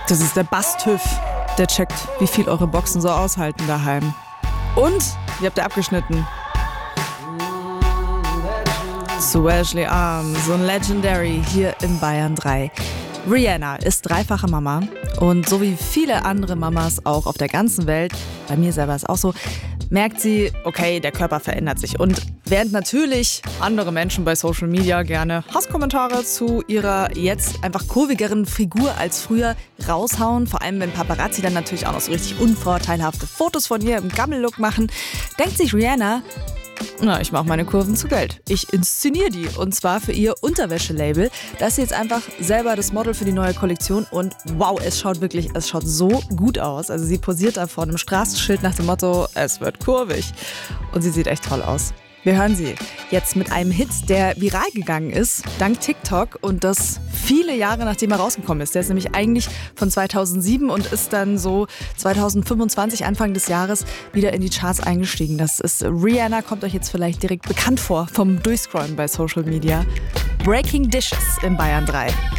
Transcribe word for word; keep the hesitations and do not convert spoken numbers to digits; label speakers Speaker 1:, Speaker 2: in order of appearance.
Speaker 1: Das ist der Bass-TÜV. Der checkt, wie viel eure Boxen so aushalten daheim. Und, wie habt ihr abgeschnitten? Zu Ashley Arms, so ein Legendary hier in Bayern drei. Rihanna ist dreifache Mama und so wie viele andere Mamas auch auf der ganzen Welt, bei mir selber ist auch so, merkt sie, okay, der Körper verändert sich. Und während natürlich andere Menschen bei Social Media gerne Hasskommentare zu ihrer jetzt einfach kurvigeren Figur als früher raushauen, vor allem wenn Paparazzi dann natürlich auch noch so richtig unvorteilhafte Fotos von ihr im Gammellook machen, denkt sich Rihanna, na, ich mache meine Kurven zu Geld. Ich inszeniere die und zwar für ihr Unterwäschelabel. Da ist sie jetzt einfach selber das Model für die neue Kollektion und wow, es schaut wirklich, es schaut so gut aus. Also sie posiert da vor einem Straßenschild nach dem Motto, es wird kurvig und sie sieht echt toll aus. Wir hören sie jetzt mit einem Hit, der viral gegangen ist, dank TikTok und das viele Jahre nachdem er rausgekommen ist. Der ist nämlich eigentlich von zweitausendsieben und ist dann so zweitausendfünfundzwanzig, Anfang des Jahres, wieder in die Charts eingestiegen. Das ist Rihanna, kommt euch jetzt vielleicht direkt bekannt vor vom Durchscrollen bei Social Media. Breaking Dishes in Bayern drei.